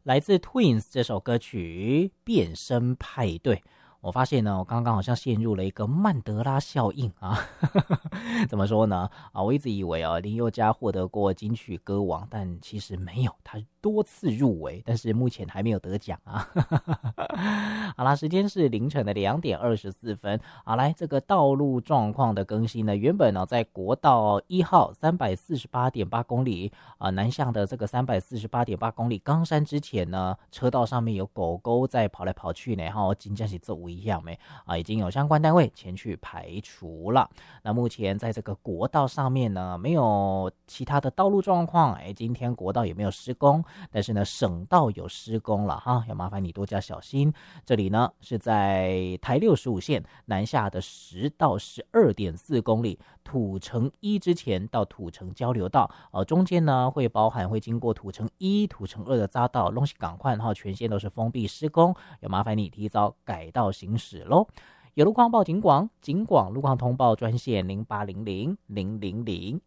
来自 Twins 这首歌曲《变身派对》。我发现呢，我刚刚好像陷入了一个曼德拉效应啊！怎么说呢？我一直以为林宥嘉获得过金曲歌王，但其实没有，他多次入围，但是目前还没有得奖啊！好啦，时间是凌晨的2点24分。好，来这个道路状况的更新呢，原本在国道1号348.8公里南向的这个348.8公里冈山之前呢，车道上面有狗狗在跑来跑去呢，真的是做一样已经有相关单位前去排除了。那目前在这个国道上面呢，没有其他的道路状况，今天国道也没有施工，但是呢，省道有施工了要麻烦你多加小心。这里呢是在台65线南下的10到12.4公里，土城1之前到土城交流道，中间呢会经过土城1、土城2的匝道，东西港快全线都是封闭施工，有麻烦你提早改道行驶咯。有路况报警广路况通报专线0800-000-123。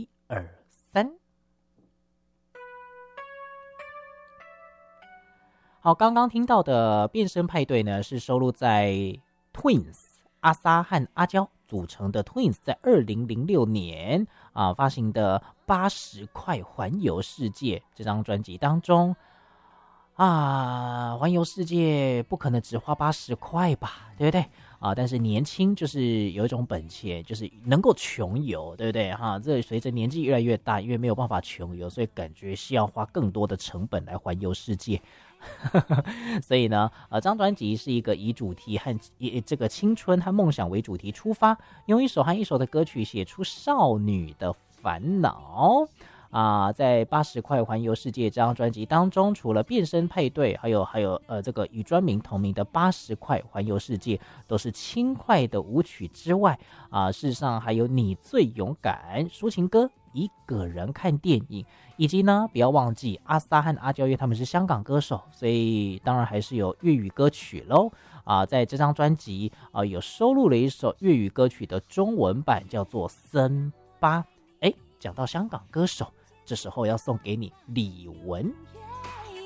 好，刚刚听到的变身派对呢，是收录在 Twins 阿撒和阿娇组成的 Twins 在2006年发行的80块环游世界这张专辑当中环游世界不可能只花80块吧，对不对但是年轻就是有一种本钱，就是能够穷游，对不对这随着年纪越来越大，因为没有办法穷游，所以感觉需要花更多的成本来环游世界。所以呢这张专辑是一个以主题和这个青春和梦想为主题出发，用一首和一首的歌曲写出少女的烦恼在80块环游世界这张专辑当中，除了变身配对，还有这个与专名同名的80块环游世界都是轻快的舞曲之外事实上还有你最勇敢抒情歌，一个人看电影，以及呢不要忘记阿撒和阿娇，因为他们是香港歌手，所以当然还是有粤语歌曲咯在这张专辑有收录了一首粤语歌曲的中文版，叫做森巴。讲到香港歌手，这时候要送给你李玟。